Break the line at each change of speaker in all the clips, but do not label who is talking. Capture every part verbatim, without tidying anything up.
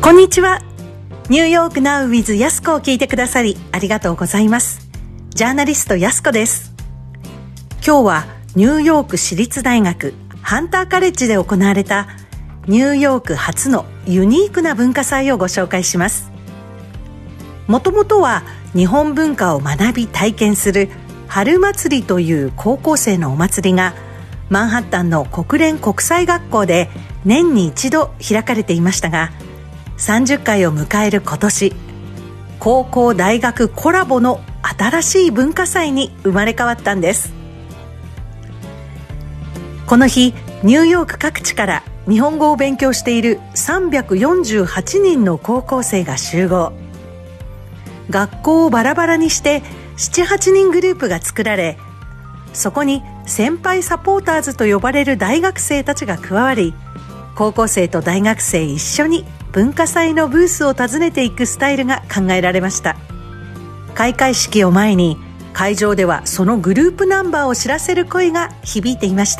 こんにちは。ニューヨークナウ with やすこを聞いてくださりありがとうございます。ジャーナリストやすこです。今日はニューヨーク市立大学ハンターカレッジで行われたニューヨーク初のユニークな文化祭をご紹介します。もともとは日本文化を学び体験する春祭りという高校生のお祭りがマンハッタンの国連国際学校で年に一度開かれていましたが、さんじゅっかいを迎える今年、高校大学コラボの新しい文化祭に生まれ変わったんです。この日、ニューヨーク各地から日本語を勉強しているさんびゃくよんじゅうはちにんの高校生が集合。学校をバラバラにしてななはちにんグループが作られ、そこに先輩サポーターズと呼ばれる大学生たちが加わり、高校生と大学生一緒に文化祭のブースを訪ねていくスタイルが考えられました。開会式を前に会場ではそのグループナンバーを知らせる声が響いていました。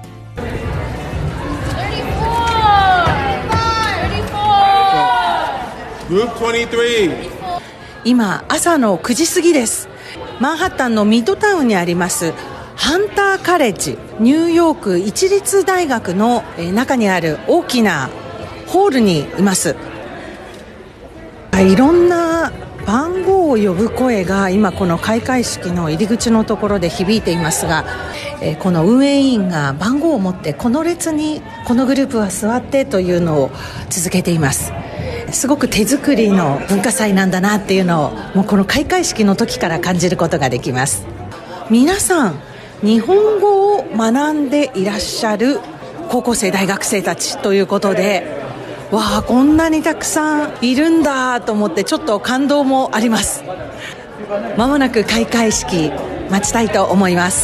今朝のくじ過ぎです。マンハッタンのミッドタウンにありますハンターカレッジ、ニューヨーク一律大学の中にある大きなホールにいます。いろんな番号を呼ぶ声が今この開会式の入り口のところで響いていますが、この運営委員が番号を持ってこの列にこのグループは座ってというのを続けています。すごく手作りの文化祭なんだなっていうのをもうこの開会式の時から感じることができます。皆さん日本語を学んでいらっしゃる高校生大学生たちということで、わあこんなにたくさんいるんだと思ってちょっと感動もあります。まもなく開会式待ちたいと思います。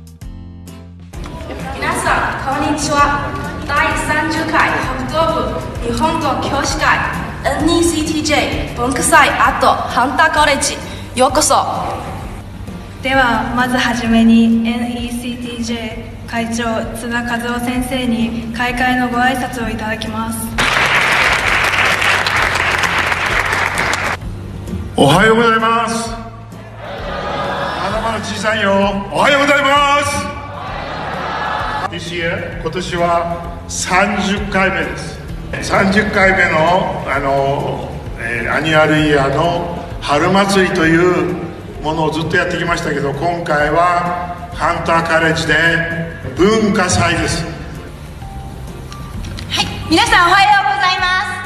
皆さんこんにちは。だいさんじゅっかい北東部日本語教師会 エヌイーシーティージェー 文化祭アットハンターカレッジようこそ。
ではまずはじめに エヌイーシーティージェー 会長津田和夫先生に開会のご挨拶をいただきます。
おはようございます。まだまだ小さいよ。おはようございます。This year 今年はさんじゅっかいめです。さんじゅっかいめのあの、えー、アニュアルイヤーの春祭りというものをずっとやってきましたけど、今回はハンターカレッジで文化祭です。
はい、皆さんおはようござい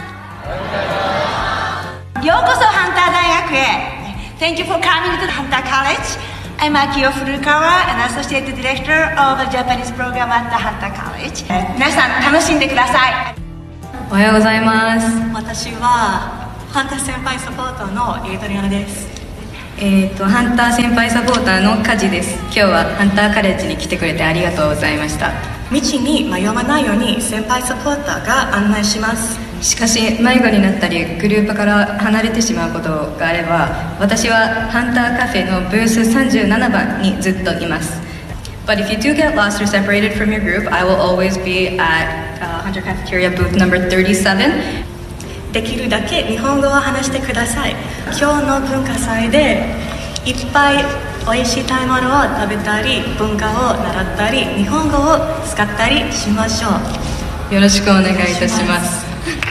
ます。ようこそハンター大学へ。 Thank you for coming to the Hunter College. I'm Akio Furukawa, an Associate Director of the Japanese Program at the Hunter College. 皆さん楽しんでください。
おはようございます。
私はハンター先輩サポーターのエイトリアナです。
えーと、ハンター先輩サポーターのカジです。今日はハンターカレッジに来てくれてありがとうございました。
道に迷わないように先輩サポーターが案内します。
しかし迷子になったりグループから離れてしまうことがあれば、私はハンターカフェのブースさんじゅうななばんにずっといます。 But if you do get lost or separated from your group, I will always be at、uh, Hunter Cafeteria booth number thirty-seven.
できるだけ日本語を話してください。今日の文化祭でいっぱいおいしい食べ物を食べたり、文化を習ったり、日本語を使ったりしましょ
う。よろしくお願いいたします。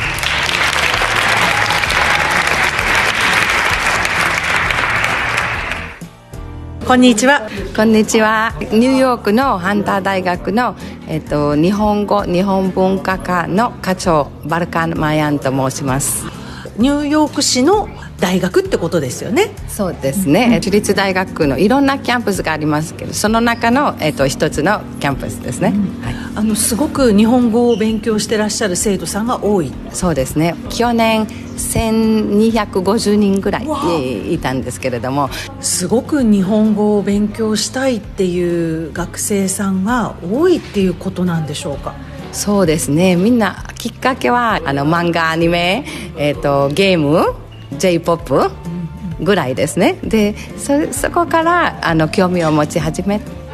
こんにちは。
こんにちは。ニューヨークのハンター大学の、えっと、日本語日本文化科の課長バルカン・マヤンと申します。
ニューヨーク市の大学ってことですよね。
そうですね、私立大学のいろんなキャンパスがありますけど、その中の、えっと、一つのキャンパスですね、うんはい、
あのすごく日本語を勉強してらっしゃる生徒さんが多い。
そうですね、去年せんにひゃくごじゅうにんぐらいいたんですけれども、
すごく日本語を勉強したいっていう学生さんが多いっていうことなんでしょうか。
そうですね、みんなきっかけはあの漫画、アニメ、えーと、ゲーム、 ジェイポップぐらいですね。で そ, そこからあの興味を持ち始め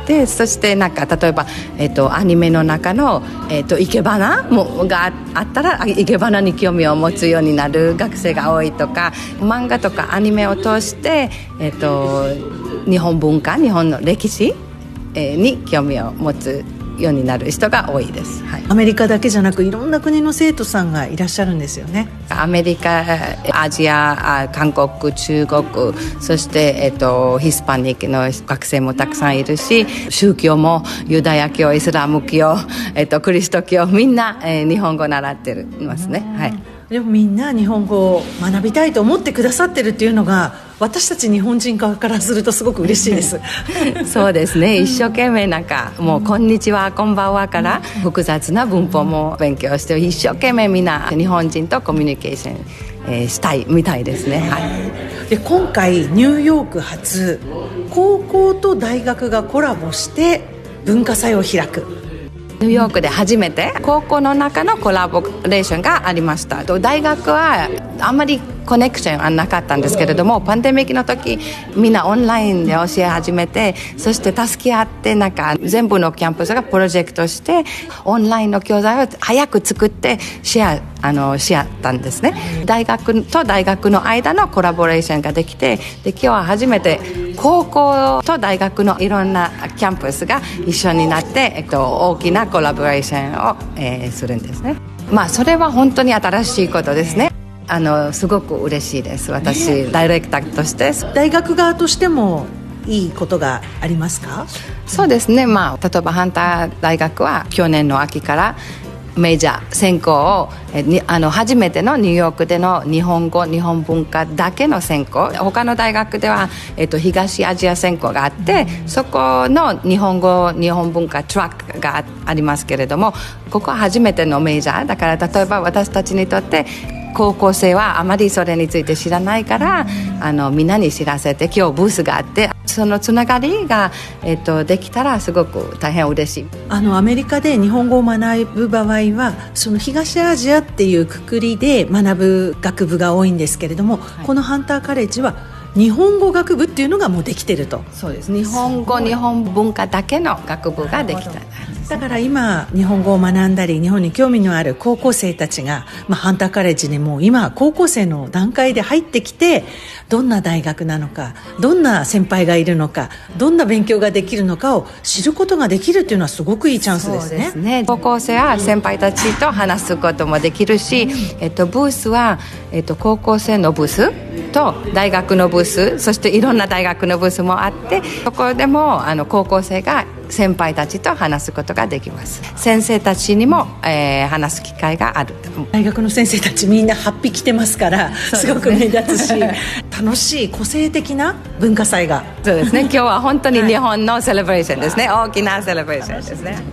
でそしてなんか例えば、えー、とアニメの中の、えー、と生け花もがあったら生け花に興味を持つようになる学生が多いとか、漫画とかアニメを通して、えー、と日本文化、日本の歴史、えー、に興味を持つようになる人が多いです、はい、
アメリカだけじゃなくいろんな国の生徒さんがいらっしゃるんですよね。
アメリカ、アジア、韓国、中国、そして、えっと、ヒスパニックの学生もたくさんいるし、宗教もユダヤ教、イスラム教、えっと、クリスト教、みんな、えー、日本語を習っていますね、はい。
でもみんな日本語を学びたいと思ってくださってるっていうのが私たち日本人側からするとすごく嬉しいです
そうですね、一生懸命なんかもうこんにちはこんばんはから複雑な文法も勉強して一生懸命みんな日本人とコミュニケーション、えー、したいみたいですね、はい。
で今回ニューヨーク発高校と大学がコラボして文化祭を開く。
ニューヨークで初めて高校の中のコラボレーションがありました。大学はあんまりコネクションはなかったんですけれども、パンデミックの時みんなオンラインで教え始めて、そして助け合ってなんか全部のキャンパスがプロジェクトしてオンラインの教材を早く作ってシェアあのし合ったんですね。大学と大学の間のコラボレーションができて、で今日は初めて高校と大学のいろんなキャンパスが一緒になって、えっと、大きなコラボレーションを、えー、するんですね。まあそれは本当に新しいことですね。あのすごく嬉しいです。私、ね、ダイレクターとして
大学側としてもいいことがありますか？
そうですね、まあ、例えばハンター大学は去年の秋からメジャー専攻をえあの初めてのニューヨークでの日本語日本文化だけの専攻、他の大学では、えっと、東アジア専攻があって、そこの日本語日本文化トラックが あ, ありますけれども、ここは初めてのメジャーだから、例えば私たちにとって高校生はあまりそれについて知らないから、あのみんなに知らせて、今日ブースがあってそのつながりが、えっと、できたらすごく大変嬉しい。
あのアメリカで日本語を学ぶ場合はその東アジアっていうくくりで学ぶ学部が多いんですけれども、はい、このハンターカレッジは日本語学部っていうのがもうできてると。
そうです、日本語日本文化だけの学部ができた。
だから今日本語を学んだり日本に興味のある高校生たちが、まあ、ハンターカレッジにもう今高校生の段階で入ってきて、どんな大学なのか、どんな先輩がいるのか、どんな勉強ができるのかを知ることができるっていうのはすごくいいチャンスですね。
そうですね、高校生は先輩たちと話すこともできるし、えっと、ブースは、えっと、高校生のブースと大学のブース、そしていろんな大学のブースもあって、そこでもあの高校生が先輩たちと話すことができます。先生たちにも、えー、話す機会がある。
大学の先生たちみんなはっぴ着てますから、すごく目立つし楽しい個性的な文化祭が。
そうですね、今日は本当に日本のセレブレーションですね、はい、大きなセレブレーションですね。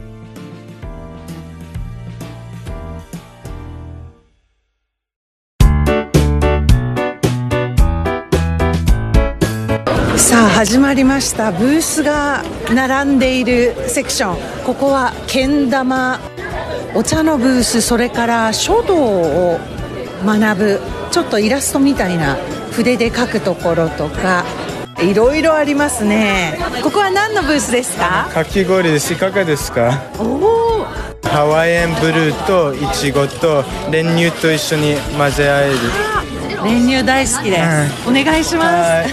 さあ始まりました。ブースが並んでいるセクション、ここはけん玉、お茶のブース、それから書道を学ぶちょっとイラストみたいな筆で描くところとかいろいろありますね。ここは何のブースですか？
かき氷です。いかがですか？
おお、
ハワイアンブルーとイチゴと練乳と一緒に混ぜ合える。
練乳大好きです、うん、お願いします。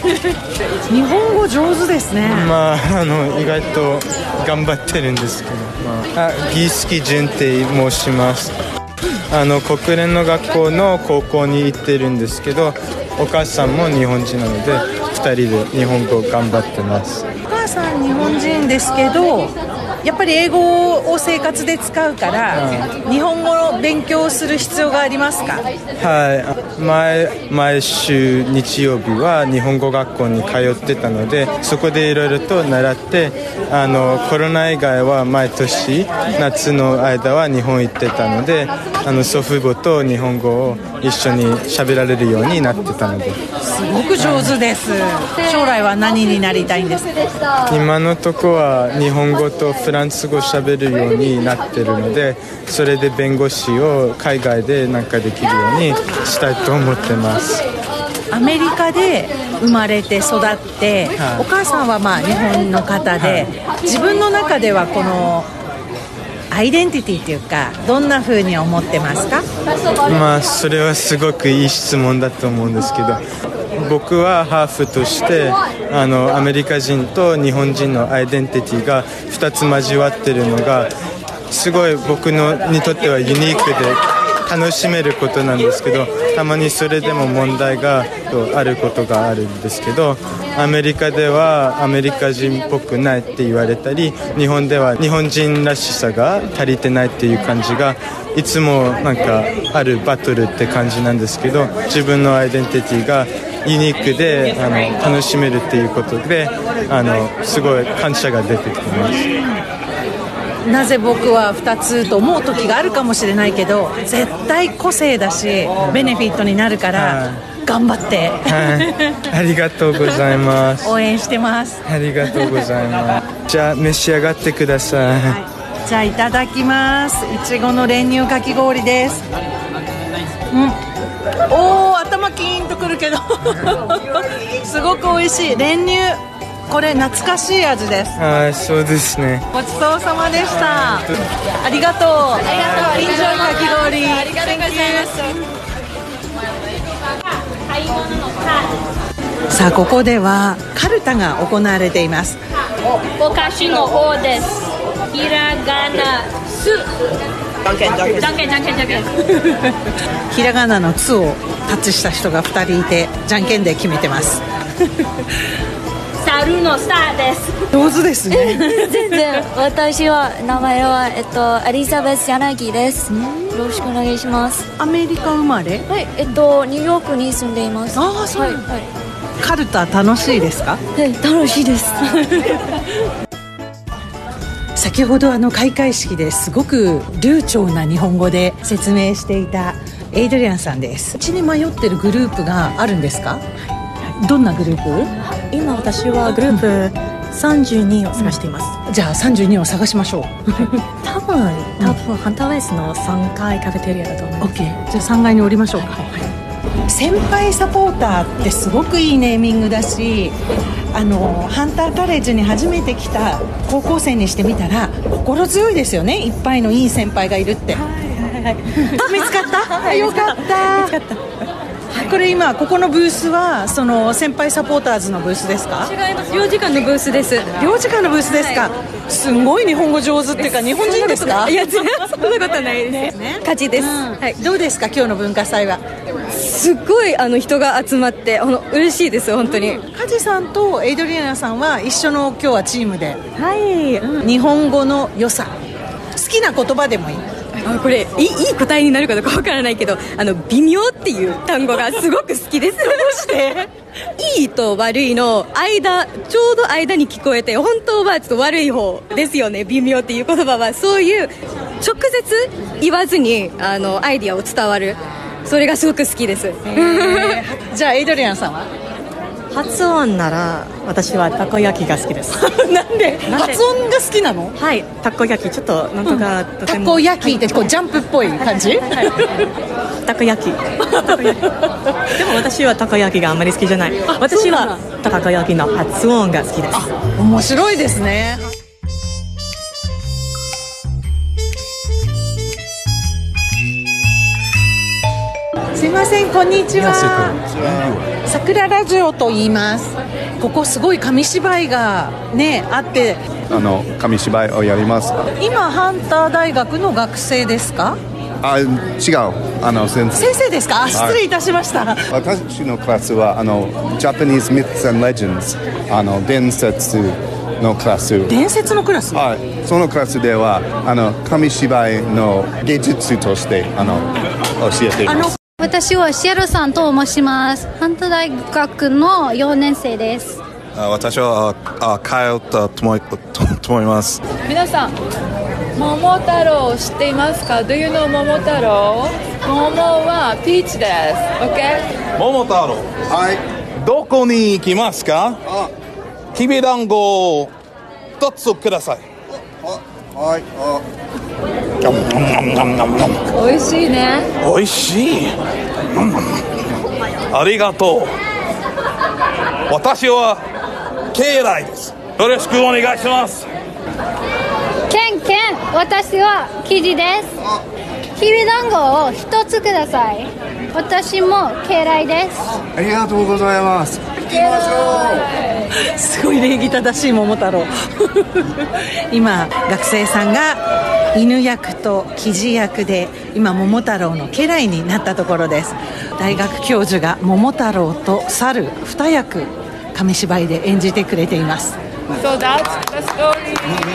日本語上手ですね。
まあ、あの意外と頑張ってるんですけど、まあ、あギースキジュンって申します。あの国連の学校の高校に行ってるんですけど、お母さんも日本人なのでふたりで日本語頑張ってます。
お母さん日本人ですけど、やっぱり英語を生活で使うから、うん、日本語を勉強する必要がありますか？
はい、毎, 毎週日曜日は日本語学校に通ってたので、そこでいろいろと習って、あのコロナ以外は毎年夏の間は日本行ってたので、あの祖父母と日本語を一緒に喋られるようになってたので、
すごく上手です。将来は何になりたいんですか？
今のとこは日本語とフランス語を喋るようになってるので、それで弁護士を海外でなんかできるようにしたいと思ってます。
アメリカで生まれて育って、はい、お母さんはまあ日本の方で、はい、自分の中ではこのアイデンティティっていうかどんな風に思ってますか？
まあそれはすごくいい質問だと思うんですけど、僕はハーフとしてあのアメリカ人と日本人のアイデンティティがふたつ交わってるのがすごい僕のにとってはユニークで楽しめることなんですけど、たまにそれでも問題があることがあるんですけど、アメリカではアメリカ人っぽくないって言われたり、日本では日本人らしさが足りてないっていう感じがいつもなんかあるバトルって感じなんですけど、自分のアイデンティティがユニークであの楽しめるっていうことであのすごい感謝が出てきます。
なぜ僕はふたつと思う時があるかもしれないけど、絶対個性だしベネフィットになるから頑張って、
はい、ありがとうございます。
応援してます。
ありがとうございます。じゃあ召し上がってください。はい、
じゃあいただきます。いちごの練乳かき氷です。うん、おー、頭キーンとくるけどすごく美味しい練乳。これ懐かしい味です。
はい、そうですね。
ごちそうさまでした。ありがとう。ありがとう。インジョイかき氷。ありがとうございます。さあここではカルタが行われています。
お菓子の方です。ひらがなす。じゃんけんじゃんけんじゃんけんじゃんけんじゃんけん。
ひらがなのつをタッチした人がふたりいて、じゃんけんで決めてます
猿のさです。
上手ですね
全然。私は名前は、えっと、エリザベス柳です。よろしくお願いします。
アメリカ生まれ？
はい、えっとニューヨークに住んでいます。
ああ、そう、はいはい、カルタ楽しいですか？
はい、楽しいです
先ほどあの開会式ですごく流暢な日本語で説明していたエイドリアンさんです。うちに迷ってるグループがあるんですか？どんなグループ？
今私はグループさんじゅうにを探しています、
うん、じゃあさんじゅうにを探しましょう
多分多分ハンターウェスのさんがいカフェテリアだと思います。
OK、 じゃあさんがいに降りましょうか、はいはい、先輩サポーターってすごくいいネーミングだし、あのハンターカレッジに初めて来た高校生にしてみたら心強いですよね。いっぱいのいい先輩がいるって。はいはいはい見つかった、はい、よかった見つかった。これ今ここのブースはその先輩サポーターズのブースですか？
違います。領事館のブースです。
領事館のブースですか、はい、すごい日本語上手っていうか日本人ですか？
いやそんなことないですね。勝ちです、うん、
はい、どうですか今日の文化祭は？
すっごいあの人が集まってあの嬉しいです本当に。
梶さんとエイドリアナさんは一緒の今日はチームで、
はい、
うん、日本語の良さ、好きな言葉でもいい。
あこれいい、いい答えになるかどうかわからないけど、あの微妙っていう単語がすごく好きですどうしていいと悪いの間、ちょうど間に聞こえて、本当はちょっと悪い方ですよね。微妙っていう言葉はそういう直接言わずにあのアイディアを伝わる、それがすごく好きです。
じゃあエイドリアンさんは？
発音なら私はたこ焼きが好きです
なんで発音が好きなの？
はい、たこ焼きちょっとなんとか、うん、とても
たこ焼きってこうジャンプっぽい感じ、
はい、たこ焼きたこ焼きでも私はたこ焼きがあんまり好きじゃない。私はたこ焼きの発音が好きです。あ、
面白いですね。すいません、こんにちは。桜ラジオと言います。ここすごい紙芝居がねあって、
あの紙芝居をやります。
今ハンター大学の学生ですか？
あ、違う、あの先生。
先生ですか？あ、失礼いたしました。
私のクラスはあの Japanese Myths and Legends、 あの伝説のクラス。
伝説のクラス？
はい、そのクラスではあの紙芝居の芸術としてあの教えています。
私はシエロさんと申します。ハンター大学のよねん生です。
あ、私はあ通ったと思い、と思います。
皆さん、桃太郎を知っていますか？ Do you know 桃太郎？桃はピーチです。 OK？
桃太郎、はい、どこに行きますか？あ、きびだんごを一つください。
はい、あ、
美味しいね。
美味しい。 ありがとう。私はケイライです。よろしくお願いします。
ケンケン、私はキジです。きびだんごを一つください。私もケイライです。
ありがとうございます。行きましょう。
すごい礼儀正しい桃太郎今学生さんが犬役とキジ役で今桃太郎の家来になったところです。大学教授が桃太郎と猿二役紙芝居で演じてくれています。
So that's the story.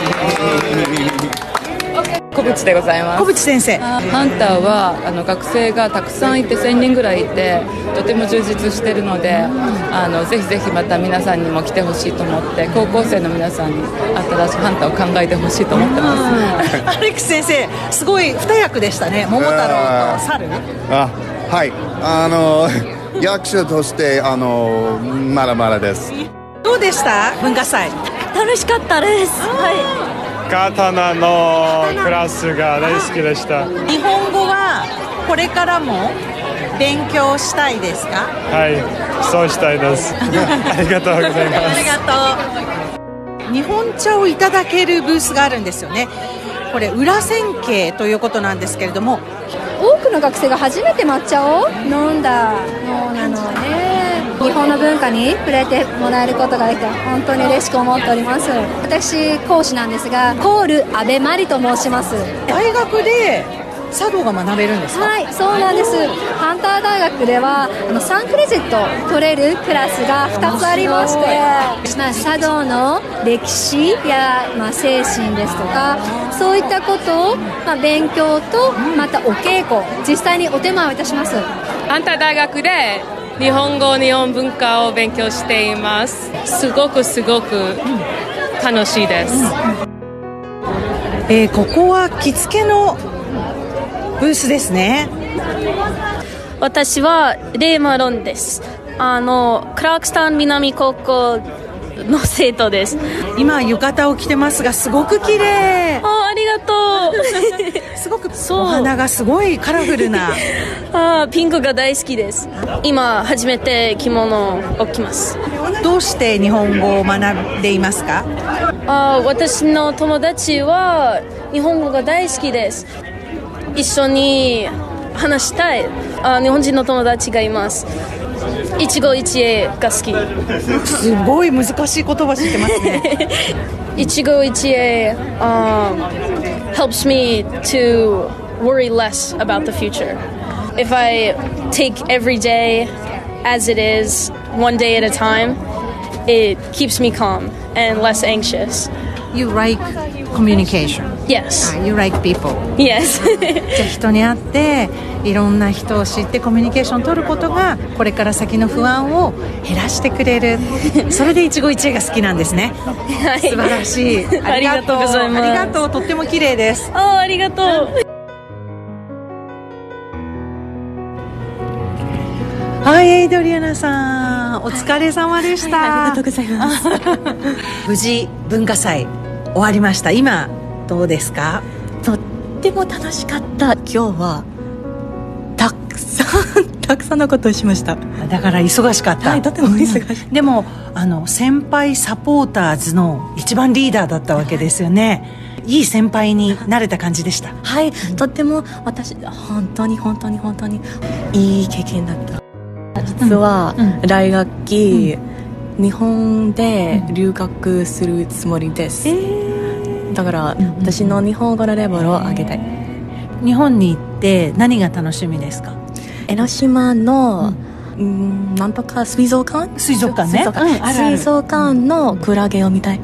小渕でございます。
小渕先生、
ハンターはあの学生がたくさんいてせんにんぐらいいてとても充実しているので、あのぜひぜひまた皆さんにも来てほしいと思って、高校生の皆さんに新しいハンターを考えてほしいと思ってます
アレックス先生、すごい二役でしたね。桃太郎と猿。
あ、はい、あの役者としてあのまだまだです。
どうでした文化祭？
楽しかったです。はい。
刀のクラスが大好きでした。
日本語はこれからも勉強したいですか？
はい、そうしたいですありがとうございます。
ありがとう。日本茶をいただけるブースがあるんですよね。これ裏千家ということなんですけれども、
多くの学生が初めて抹茶を飲んだものなので、日本の文化に触れてもらえることができて本当に嬉しく思っております。私講師なんですが、コール安倍マリと申します。
大学で茶道が学べるんですか？
はい、そうなんです。ハンター大学ではあのさんクレジット取れるクラスがふたつありまして、まあ、茶道の歴史や、まあ、精神ですとかそういったことを、まあ、勉強とまたお稽古実際にお手間をいたします。
ハンター大学で日本語日本文化を勉強しています。すごくすごく楽しいです、うん
えー、ここは着付けのブースですね。
私はレイマロンです。あのクラークスタン南高校の生徒です。
今浴衣を着てますがすごく綺麗。
あ、ありがとう
すごくお花がすごいカラフルな
あ、ピンクが大好きです。今初めて着物を着ます。
どうして日本語を学んでいますか？
あ、私の友達は日本語が大好きです。一緒に話したいあ日本人の友達がいます。一期一会が好き。
すごい難しい言葉知ってますね
一期一会、um, helps me to worry less about the future. If I take every day as it is, one day at a time, it keeps me calm and less anxious.
You like communication?
Yes.
You like people?
Yes.
じゃあ人に会っていろんな人を知ってコミュニケーションを取ることがこれから先の不安を減らしてくれるそれで一期一会が好きなんですね、はい、素晴らしい。
ありがとうございます。
ありがとう。とっても綺麗です。
あ、ありがとう。
はい、エイドリアナさんお疲れ様でした、
はい、ありがとうございます
無事文化祭終わりました。今どうですか？
とっても楽しかった。今日はたくさんたくさんのことをしました。
だから忙しかった。
はい、とても忙しい、
うん、でもあの先輩サポーターズの一番リーダーだったわけですよね。いい先輩になれた感じでした。
はい、とっても私本当に本当に本当にいい経験だった。実は来学期、うん、日本で留学するつもりです、うん、だから私の日本語のレベルを上げたい。
日本に行って何が楽しみですか？
江ノ島の、うん、なんとか水族館
水族館ね、
水族館、うん、あるある、水族館のクラゲを見たい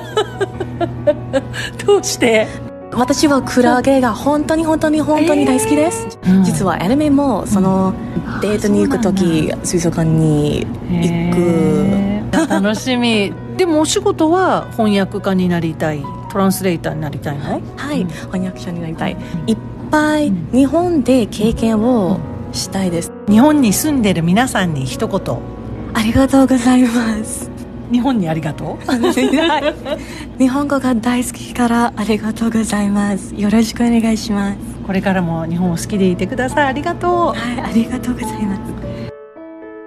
どうして？
私はクラゲが本当に本当に本当に大好きです、えー、実はアニメもその、うん、デートに行くとき水族館に行く、
えー、楽しみでもお仕事は翻訳家になりたい、トランスレーターになりたいの？
はい、うん、翻訳者になりたい、いっぱい日本で経験をしたいです。
日本に住んでる皆さんに一言。
ありがとうございます。
日本にありがとう
日本語が大好きからありがとうございます。よろしくお願いします。
これからも日本を好きでいてください。ありがとう。
はい、ありがとうございます。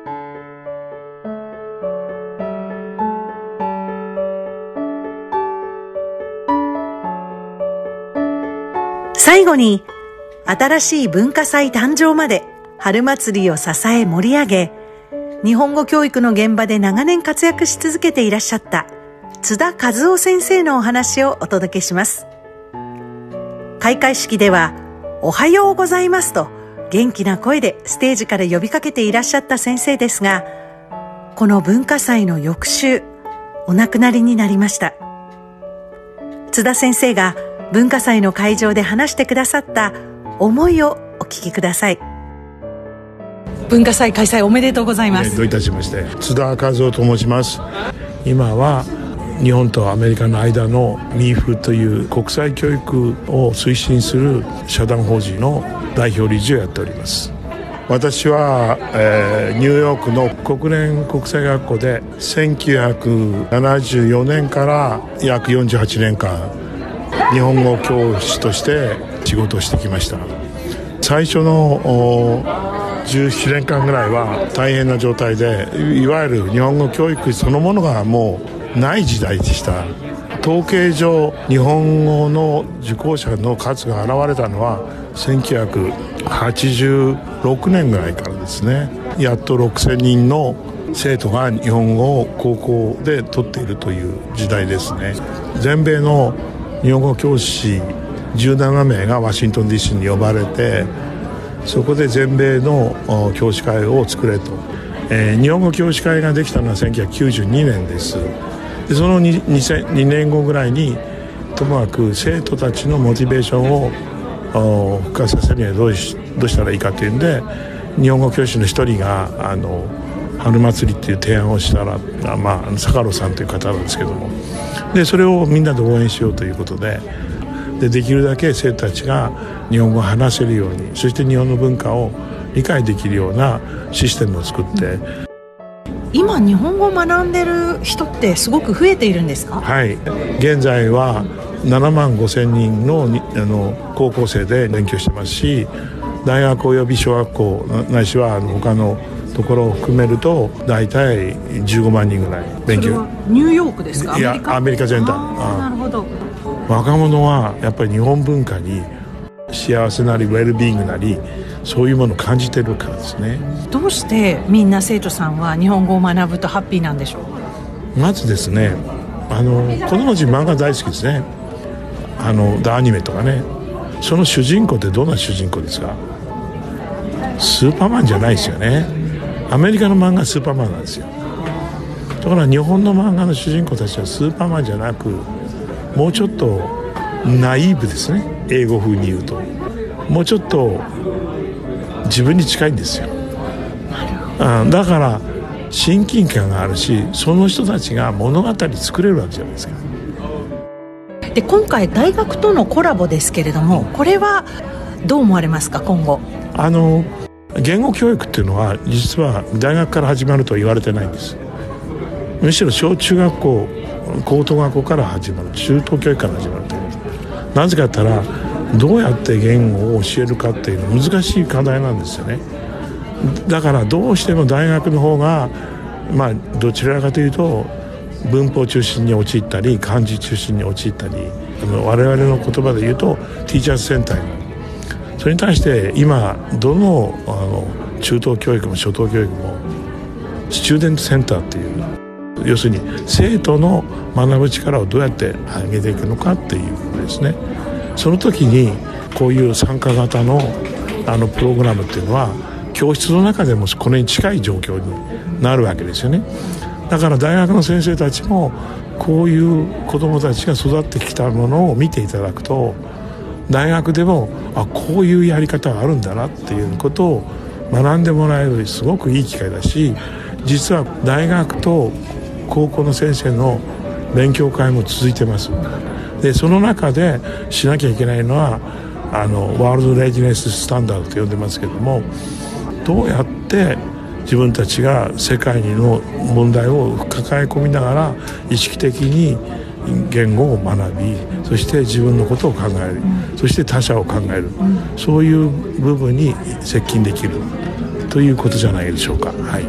最後に、新しい文化祭誕生まで春祭りを支え盛り上げ、日本語教育の現場で長年活躍し続けていらっしゃった津田和夫先生のお話をお届けします。開会式では、おはようございますと元気な声でステージから呼びかけていらっしゃった先生ですが、この文化祭の翌週、お亡くなりになりました。津田先生が文化祭の会場で話してくださった思いをお聞きください。文化祭開催おめでとうございます。
どういたしまして。津田和夫と申します。今は日本とアメリカの間のミーフという国際教育を推進する社団法人の代表理事をやっております。私は、えー、ニューヨークの国連国際学校でせんきゅうひゃくななじゅうよねんから約よんじゅうはちねんかん日本語教師として仕事をしてきました。最初のじゅうななねんかんぐらいは大変な状態で、いわゆる日本語教育そのものがもうない時代でした。統計上日本語の受講者の数が現れたのはせんきゅうひゃくはちじゅうろくねんぐらいからですね。やっとろくせんにんの生徒が日本語を高校で取っているという時代ですね。全米の日本語教師じゅうななめいがワシントン ディーシー に呼ばれて、そこで全米の教師会を作れと、えー、日本語教師会ができたのはせんきゅうひゃくきゅうじゅうにねんです。でその 2, 2年後ぐらいに、ともかく生徒たちのモチベーションを復活させるにはどうしどうしたらいいかというんで、日本語教師の一人があの春祭りっていう提案をしたら、まあ、坂野さんという方なんですけども、でそれをみんなで応援しようということで、でできるだけ生徒たちが日本語を話せるように、そして日本の文化を理解できるようなシステムを作って、
今日本語を学んでる人ってすごく増えているんですか？
はい、現在はななまんごせんにん の, あの高校生で勉強してますし、大学および小学校ないしは他のところを含めると大体じゅうごまんにんぐらい勉強。それは
ニューヨークですか？
いや、アメリカ全体。
なるほど。
若者はやっぱり日本文化に幸せなりウェルビーイングなり、そういうものを感じてるからですね。
どうしてみんな生徒さんは日本語を学ぶとハッピーなんでしょう？
まずですね、あの子供たち漫画大好きですね。あのアニメとかね。その主人公ってどんな主人公ですか？スーパーマンじゃないですよね。アメリカの漫画はスーパーマンなんですよ。だから日本の漫画の主人公たちはスーパーマンじゃなく、もうちょっとナイーブですね。英語風に言うともうちょっと自分に近いんですよ。あだから親近感があるし、その人たちが物語作れるわけじゃないですか。
で今回大学とのコラボですけれども、これはどう思われますか？今後
あの言語教育っていうのは実は大学から始まるとは言われてないんです。むしろ小中学校高等学校から始まる、中等教育から始まるという。なぜかと言ったら、どうやって言語を教えるかっていうのは難しい課題なんですよね。だからどうしても大学の方が、まあどちらかというと文法中心に陥ったり漢字中心に陥ったり、あの我々の言葉で言うとティーチャーズセンターになる。それに対して今どの、あの中等教育も初等教育もスチューデントセンターっていう、要するに生徒の学ぶ力をどうやって上げていくのかっていうことですね。その時にこういう参加型のあのプログラムっていうのは教室の中でもこれに近い状況になるわけですよね。だから大学の先生たちもこういう子どもたちが育ってきたものを見ていただくと、大学でもあこういうやり方があるんだなっていうことを学んでもらえるすごくいい機会だし、実は大学と高校の先生の勉強会も続いてます。でその中でしなきゃいけないのはあのワールドレジネススタンダードと呼んでますけども、どうやって自分たちが世界の問題を抱え込みながら意識的に言語を学び、そして自分のことを考える、うん、そして他者を考える、うん、そういう部分に接近できるということじゃないでしょうか。はい、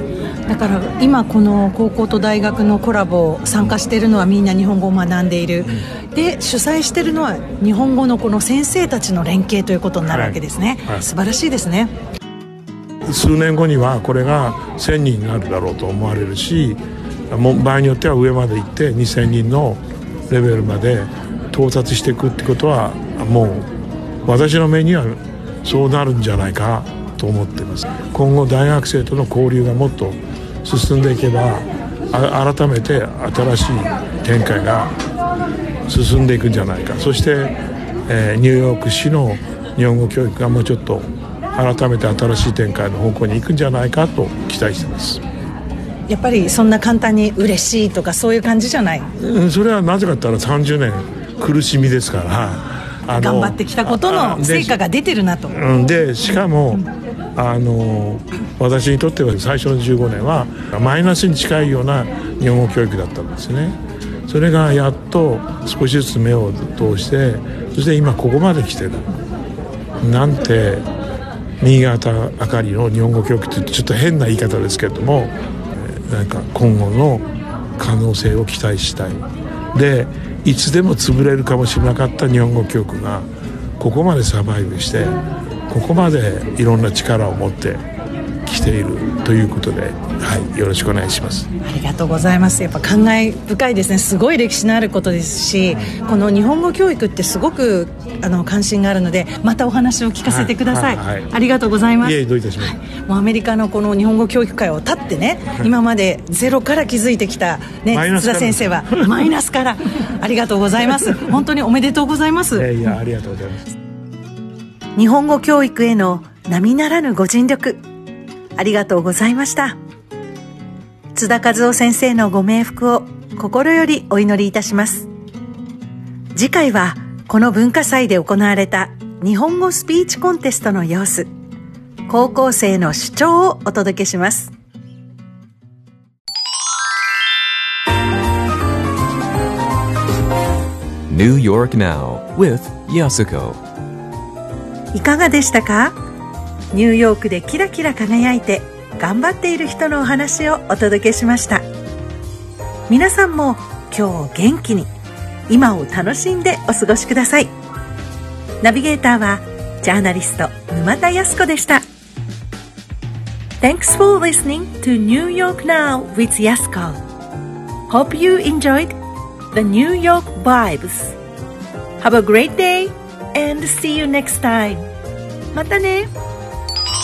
だから今この高校と大学のコラボ参加しているのはみんな日本語を学んでいる、うん、で主催しているのは日本語のこの先生たちの連携ということになるわけですね、はいはい、素晴らしいですね。
数年後にはこれがせんにんになるだろうと思われるし、場合によっては上まで行ってにせんにんのレベルまで到達していくってことはもう私の目にはそうなるんじゃないかと思っています。今後大学生との交流がもっと進んでいけば改めて新しい展開が進んでいくんじゃないか。そして、えー、ニューヨーク市の日本語教育がもうちょっと改めて新しい展開の方向に行くんじゃないかと期待しています。
やっぱりそんな簡単に嬉しいとかそういう感じじゃない、
うん、それはなぜかって言ったらさんじゅうねん苦しみですから
あの頑張ってきたことの成果が出てるなと。
で, でしかも、うん、あの私にとっては最初のじゅうごねんはマイナスに近いような日本語教育だったんですね。それがやっと少しずつ目を通してそして今ここまで来てるなんて新潟あかりの日本語教育ってちょっと変な言い方ですけれどもなんか今後の可能性を期待したい。でいつでも潰れるかもしれなかった日本語教育がここまでサバイブしてここまでいろんな力を持ってきているということで、はい、よろしくお願いします。
ありがとうございます。やっぱ感慨深いですね。すごい歴史のあることですしこの日本語教育ってすごくあの関心があるのでまたお話を聞かせてください、はいはいはい、ありがとうございます。
いえどういたします、
はい、もうアメリカのこの日本語教育界を立ってね、はい、今までゼロから築いてきた、ね、津田先生はマイナスからありがとうございます本当におめでとうございます。
いやいやありがとうございます。
日本語教育への並ならぬご尽力ありがとうございました。津田和夫先生のご冥福を心よりお祈りいたします。次回はこの文化祭で行われた日本語スピーチコンテストの様子、高校生の主張をお届けします。
New York Now with Yasuko。
いかがでしたか？ニューヨークでキラキラ輝いて頑張っている人のお話をお届けしました。皆さんも今日元気に今を楽しんでお過ごしください。ナビゲーターはジャーナリスト沼田康子でした。 Thanks for listening to New York Now with Yasuko. Hope you enjoyed the New York vibes. Have a great day and see you next time. またね。